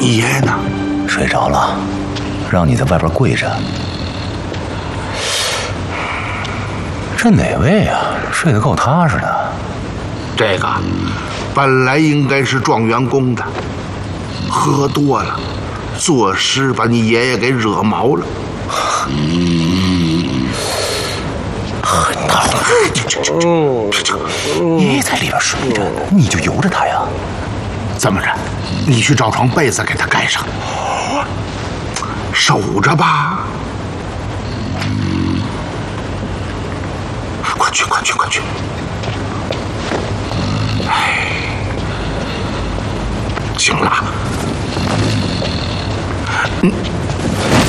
你爷爷呢？ 睡着了，让你在外边跪着。这哪位啊？睡得够踏实的。 这个本来应该是状元公的，喝多了，作诗把你爷爷给惹毛了。大龙， 爷爷在里边睡着，你就由着他呀。 这么着，你去找床被子给他盖上，守着吧。快去，快去，快去！